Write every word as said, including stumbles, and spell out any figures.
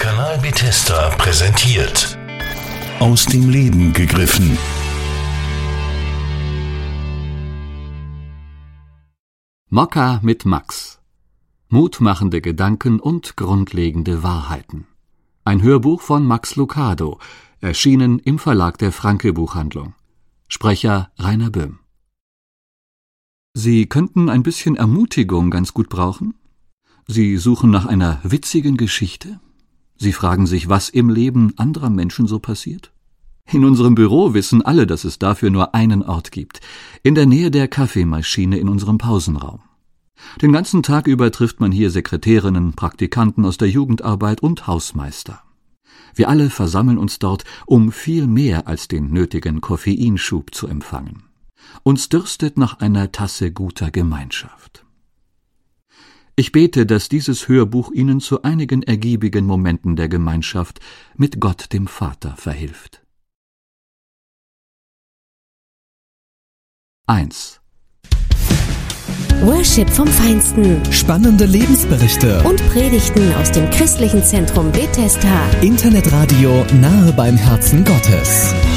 Kanal Bethesda präsentiert. Aus dem Leben gegriffen. Mokka mit Max. Mutmachende Gedanken und grundlegende Wahrheiten. Ein Hörbuch von Max Lucado, erschienen im Verlag der Franke Buchhandlung. Sprecher Rainer Böhm. Sie könnten ein bisschen Ermutigung ganz gut brauchen? Sie suchen nach einer witzigen Geschichte? Sie fragen sich, was im Leben anderer Menschen so passiert? In unserem Büro wissen alle, dass es dafür nur einen Ort gibt, in der Nähe der Kaffeemaschine in unserem Pausenraum. Den ganzen Tag über trifft man hier Sekretärinnen, Praktikanten aus der Jugendarbeit und Hausmeister. Wir alle versammeln uns dort, um viel mehr als den nötigen Koffeinschub zu empfangen. Uns dürstet nach einer Tasse guter Gemeinschaft. Ich bete, dass dieses Hörbuch Ihnen zu einigen ergiebigen Momenten der Gemeinschaft mit Gott dem Vater verhilft. eins. Worship vom Feinsten. Spannende Lebensberichte Und Predigten aus dem christlichen Zentrum Bethesda. Internetradio nahe beim Herzen Gottes.